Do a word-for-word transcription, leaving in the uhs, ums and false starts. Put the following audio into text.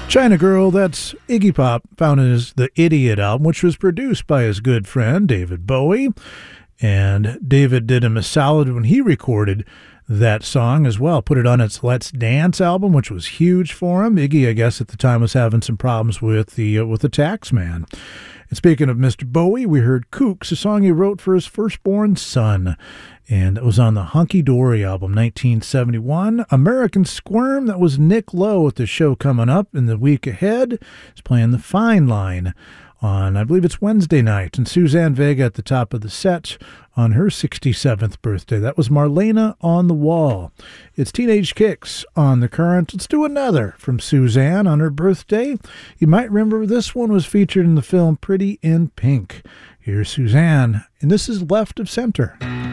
China Girl, that's Iggy Pop, found in his The Idiot album, which was produced by his good friend David Bowie. And David did him a solid when he recorded that song as well. Put it on its Let's Dance album, which was huge for him. Iggy, I guess, at the time was having some problems with the uh, with the tax man. And speaking of Mister Bowie, we heard Kooks, a song he wrote for his firstborn son. And it was on the Hunky Dory album, nineteen seventy-one. American Squirm, that was Nick Lowe at the show coming up in the week ahead. He's playing the Fine Line on, I believe it's Wednesday night. And Suzanne Vega at the top of the set on her sixty-seventh birthday. That was Marlena on the Wall. It's Teenage Kicks on The Current. Let's do another from Suzanne on her birthday. You might remember this one was featured in the film Pretty in Pink. Here's Suzanne, and this is Left of Center.